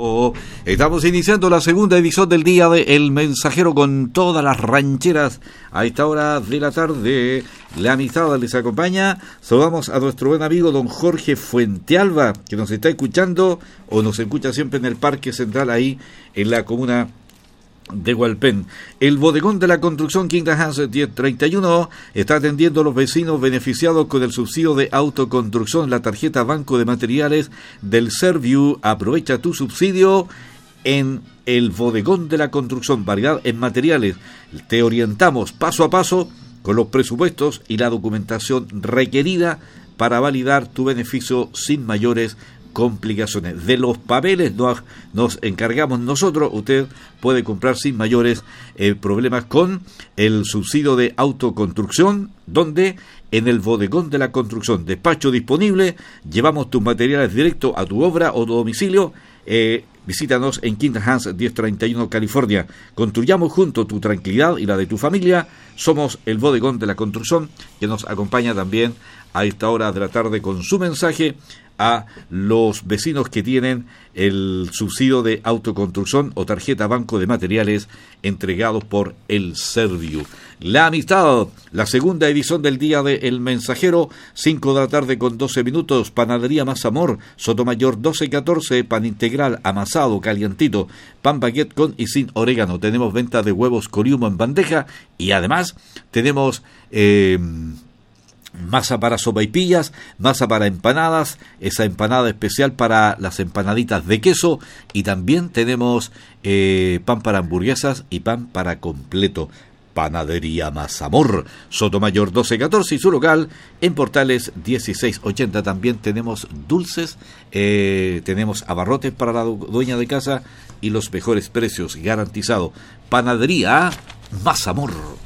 Estamos iniciando la segunda edición del día de El Mensajero con todas las rancheras a esta hora de la tarde. La amistad les acompaña. Saludamos a nuestro buen amigo don Jorge Fuentealba, que nos está escuchando o nos escucha siempre en el Parque Central, ahí en la comuna de Hualpén. El bodegón de la construcción Kingdom Hans 1031 está atendiendo a los vecinos beneficiados con el subsidio de autoconstrucción, la tarjeta Banco de Materiales del Serviu. Aprovecha tu subsidio en el bodegón de la construcción, variedad en materiales. Te orientamos paso a paso con los presupuestos y la documentación requerida para validar tu beneficio sin mayores complicaciones. De los papeles nos encargamos nosotros. Usted puede comprar sin mayores problemas con el subsidio de autoconstrucción, donde en el bodegón de la construcción, despacho disponible, llevamos tus materiales directo a tu obra o tu domicilio. Visítanos en Kingdom Hans 1031 California. Construyamos juntos tu tranquilidad y la de tu familia. Somos el bodegón de la construcción, que nos acompaña también a esta hora de la tarde con su mensaje a los vecinos que tienen el subsidio de autoconstrucción o tarjeta Banco de Materiales entregados por el Serviu. La amistad, la segunda edición del día de El Mensajero, 5 de la tarde con 12 minutos, Panadería Más Amor, Sotomayor 1214, pan integral, amasado, calientito, pan baguette con y sin orégano. Tenemos venta de huevos coriumo en bandeja y además tenemos masa para sopaipillas, masa para empanadas, esa empanada especial para las empanaditas de queso, y también tenemos pan para hamburguesas y pan para completo. Panadería Más Amor, Sotomayor 1214 y su local en Portales 1680. También tenemos dulces, tenemos abarrotes para la dueña de casa y los mejores precios garantizados. Panadería Más Amor.